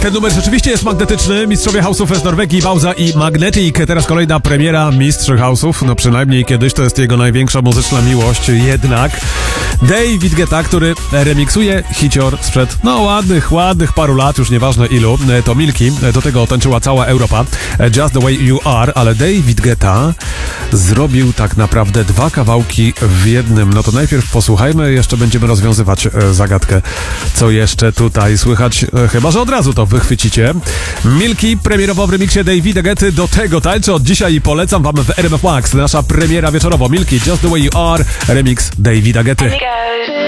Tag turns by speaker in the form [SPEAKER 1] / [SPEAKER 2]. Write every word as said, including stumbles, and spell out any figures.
[SPEAKER 1] ten numer rzeczywiście jest magnetyczny. Mistrzowie House'ów z Norwegii, Bauza i Magnetic. Teraz kolejna premiera Mistrzów House'ów. No przynajmniej kiedyś to jest jego największa muzyczna miłość jednak. David Guetta, który remiksuje hicior sprzed, no ładnych, ładnych paru lat, już nieważne ilu. To Milki, do tego tańczyła cała Europa. Just the way you are, ale David Guetta zrobił tak naprawdę dwa kawałki w jednym. No to najpierw posłuchajmy, jeszcze będziemy rozwiązywać zagadkę, co jeszcze tutaj słychać, chyba że od razu to wychwycicie. Milki premierowo w remiksie Davida Guetty, do tego tańczę od dzisiaj i polecam wam w R M F Max, nasza premiera wieczorowo. Milki, Just the way you are, remix Davida Guetty.